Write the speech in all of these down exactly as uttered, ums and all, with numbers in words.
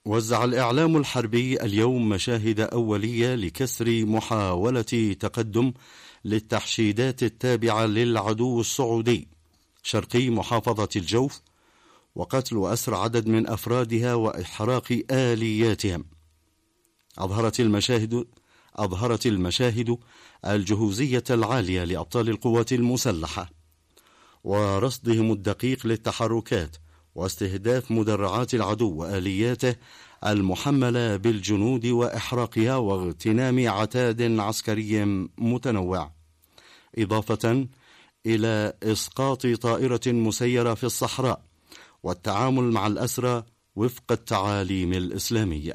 وزع الإعلام الحربي اليوم مشاهد أولية لكسر محاولة تقدم للتحشيدات التابعة للعدو السعودي شرقي محافظة الجوف، وقتل وأسر عدد من أفرادها وإحراق آلياتهم. أظهرت المشاهد أظهرت المشاهد الجهوزية العالية لأبطال القوات المسلحة ورصدهم الدقيق للتحركات واستهداف مدرعات العدو وآلياته المحملة بالجنود وإحراقها واغتنام عتاد عسكري متنوع، إضافة إلى إسقاط طائرة مسيرة في الصحراء والتعامل مع الأسرى وفق التعاليم الإسلامية.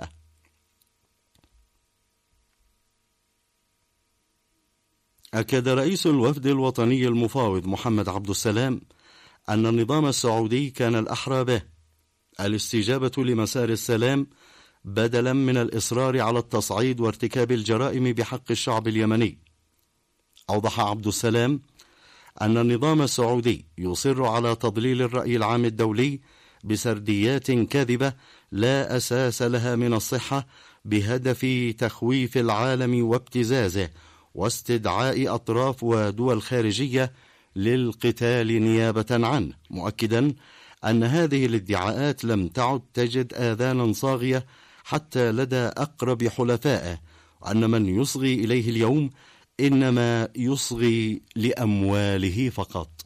أكد رئيس الوفد الوطني المفاوض محمد عبد السلام أن النظام السعودي كان الأحرى به الاستجابة لمسار السلام بدلا من الإصرار على التصعيد وارتكاب الجرائم بحق الشعب اليمني. أوضح عبد السلام أن النظام السعودي يصر على تضليل الرأي العام الدولي بسرديات كاذبة لا أساس لها من الصحة بهدف تخويف العالم وابتزازه واستدعاء أطراف ودول خارجية للقتال نيابة عنه، مؤكدا أن هذه الادعاءات لم تعد تجد آذانا صاغية حتى لدى أقرب حلفائه، وأن من يصغي إليه اليوم إنما يصغي لأمواله فقط.